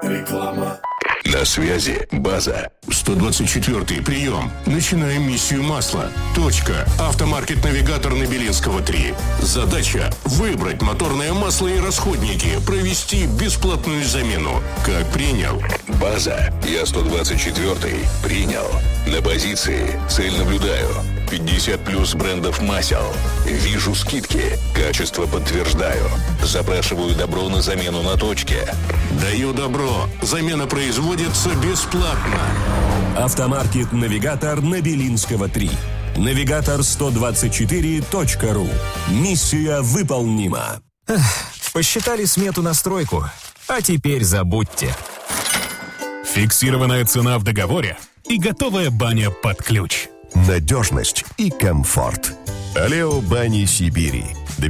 Реклама. На связи база. 124-й прием. Начинаем миссию масла. Точка. Автомаркет-навигатор на Белинского 3. Задача – выбрать моторное масло и расходники, провести бесплатную замену. Как принял? База. Я 124-й. Принял. На позиции. Цель наблюдаю. 50 плюс брендов масел. Вижу скидки. Качество подтверждаю. Запрашиваю добро на замену на точке. Даю добро. Замена производится бесплатно. Автомаркет-навигатор на Белинского 3. Навигатор124.ру. Миссия выполнима. Посчитали смету на стройку, а теперь забудьте. Фиксированная цена в договоре и готовая баня под ключ. Надежность и комфорт. Алео Бани Сибири.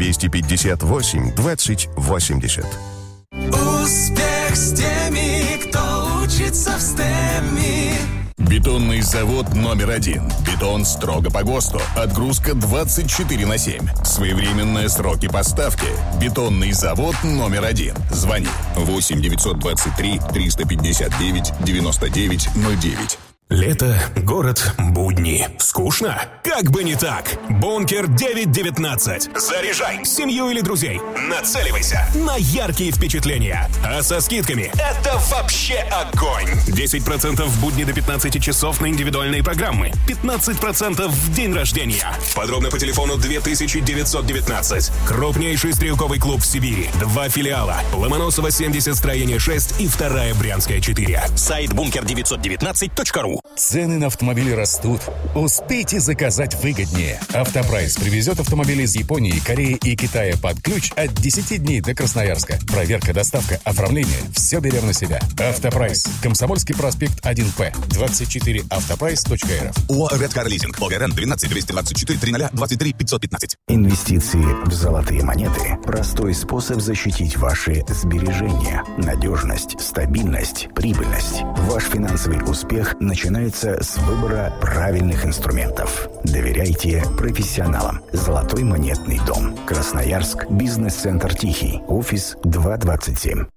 258 20 80. Успех с теми, кто учится в STEM. Бетонный завод номер 1. Бетон строго по ГОСТу. Отгрузка 24/7. Своевременные сроки поставки. Бетонный завод номер 1. Звони 8 923 359 99 09. Лето, город, будни. Скучно? Как бы не так. Бункер 919. Заряжай семью или друзей. Нацеливайся на яркие впечатления. А со скидками это вообще огонь. 10% в будни до 15 часов на индивидуальные программы. 15% в день рождения. Подробно по телефону 2919. Крупнейший стрелковый клуб в Сибири. 2 филиала. Ломоносова 70, строение 6 и 2 Брянская 4. Сайт bunker919.ru. Цены на автомобили растут. Успейте заказать выгоднее. Автопрайс привезет автомобили из Японии, Кореи и Китая под ключ от 10 дней до Красноярска. Проверка, доставка, оформление – все берем на себя. Автопрайс. Комсомольский проспект 1П. 24 автопрайс.рф. ОАО «Редкар Лизинг». ОГРН 12 224 30 23 515. Инвестиции в золотые монеты – простой способ защитить ваши сбережения. Надежность, стабильность, прибыльность. Ваш финансовый успех начинается с выбора правильных инструментов. Доверяйте профессионалам. Золотой монетный дом. Красноярск. Бизнес-центр «Тихий». Офис 227.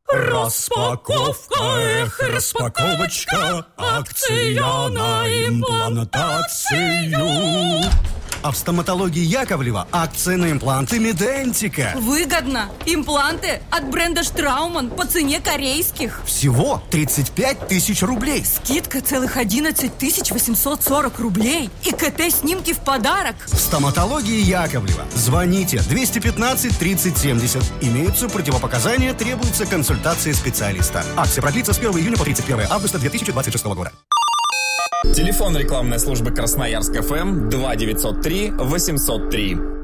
Распаковка, распаковочка, акция на имплантацию. А в стоматологии Яковлева акция на импланты Медентика. Выгодно! Импланты от бренда Штрауман по цене корейских. Всего 35 тысяч рублей. Скидка целых 11 840 рублей. И КТ-снимки в подарок. В стоматологии Яковлева. Звоните 215 30 70. Имеются противопоказания, требуется консультация специалиста. Акция продлится с 1 июня по 31 августа 2026 года. Телефон рекламной службы Красноярск ФМ 2903 803.